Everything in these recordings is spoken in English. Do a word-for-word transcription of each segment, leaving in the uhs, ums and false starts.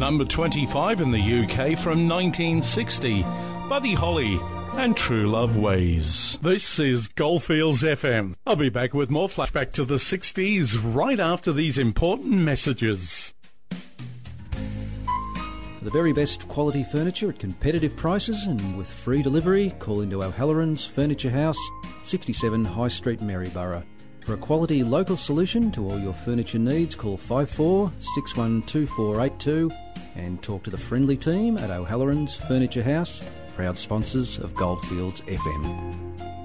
number twenty-five in the U K from nineteen sixty, Buddy Holly and True Love Ways. This is Goldfields F M. I'll be back with more flashback to the sixties right after these important messages. The very best quality furniture at competitive prices and with free delivery, call into O'Halloran's Furniture House, sixty-seven High Street, Maryborough. For a quality local solution to all your furniture needs, call five four six one two four eight two and talk to the friendly team at O'Halloran's Furniture House, proud sponsors of Goldfields F M.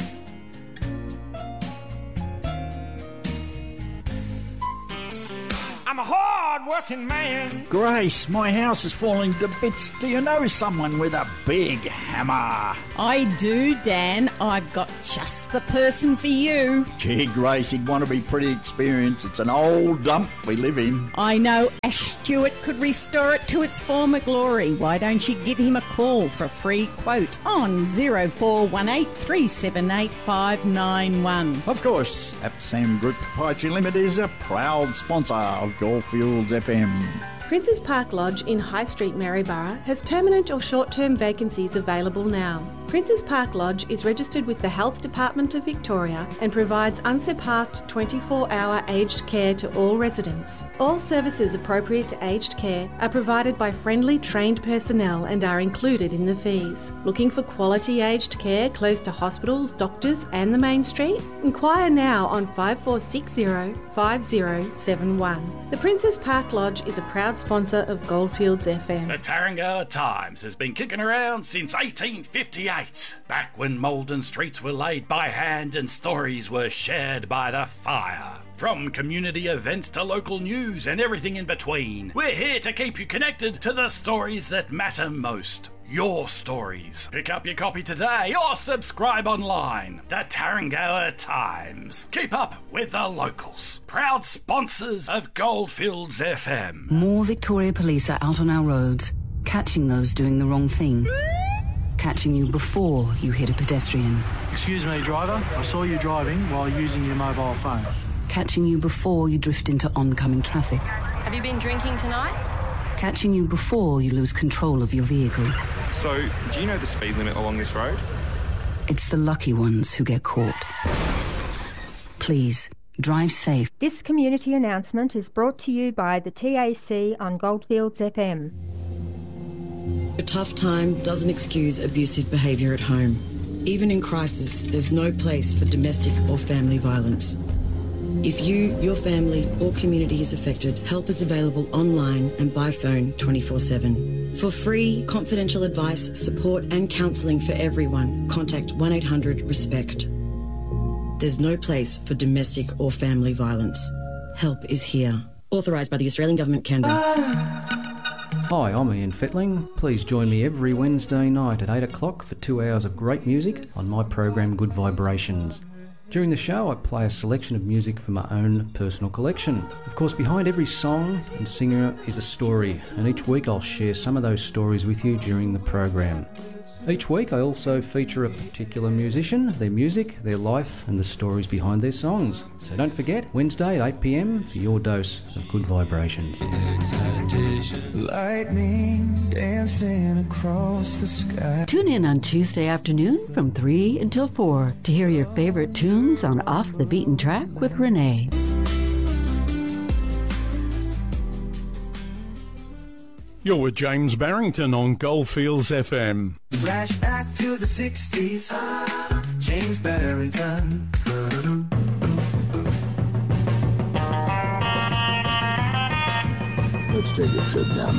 I'm a hard-working man. Grace, my house is falling to bits. Do you know someone with a big hammer? I do, Dan. I've got just the person for you. Gee, Grace, he'd want to be pretty experienced. It's an old dump we live in. I know Ash Stewart could restore it to its former glory. Why don't you give him a call for a free quote on zero four one eight three seven eight five nine one. Of course, Apsam Group Proprietary Limited is a proud sponsor of Goldfields F M. Princes Park Lodge in High Street, Maryborough has permanent or short-term vacancies available now. Princes Park Lodge is registered with the Health Department of Victoria and provides unsurpassed twenty-four hour aged care to all residents. All services appropriate to aged care are provided by friendly, trained personnel and are included in the fees. Looking for quality aged care close to hospitals, doctors and the main street? Inquire now on five four six zero five zero seven one. The Princes Park Lodge is a proud sponsor of Goldfields F M. The Tarrangower Times has been kicking around since eighteen fifty-eight. Back when Maldon streets were laid by hand and stories were shared by the fire. From community events to local news and everything in between, we're here to keep you connected to the stories that matter most. Your stories. Pick up your copy today or subscribe online. The Tarrangower Times. Keep up with the locals. Proud sponsors of Goldfields F M. More Victoria Police are out on our roads, catching those doing the wrong thing. Catching you before you hit a pedestrian. Excuse me, driver. I saw you driving while using your mobile phone. Catching you before you drift into oncoming traffic. Have you been drinking tonight? Catching you before you lose control of your vehicle. So, do you know the speed limit along this road? It's the lucky ones who get caught. Please, drive safe. This community announcement is brought to you by the T A C on Goldfields F M. A tough time doesn't excuse abusive behaviour at home. Even in crisis, there's no place for domestic or family violence. If you, your family or community is affected, help is available online and by phone twenty-four seven. For free, confidential advice, support and counselling for everyone, contact one eight hundred RESPECT. There's no place for domestic or family violence. Help is here. Authorised by the Australian Government, Canberra. Hi, I'm Ian Fettling. Please join me every Wednesday night at eight o'clock for two hours of great music on my program Good Vibrations. During the show I play a selection of music from my own personal collection. Of course, behind every song and singer is a story, and each week I'll share some of those stories with you during the program. Each week I also feature a particular musician, their music, their life and the stories behind their songs. So don't forget, Wednesday at eight p m for your dose of good vibrations. Lightning dancing across the sky. Tune in on Tuesday afternoon from three until four to hear your favorite tunes on Off the Beaten Track with Renee. You're with James Barrington on Goldfields F M. Flash back to the sixties. James Barrington. Let's take a trip down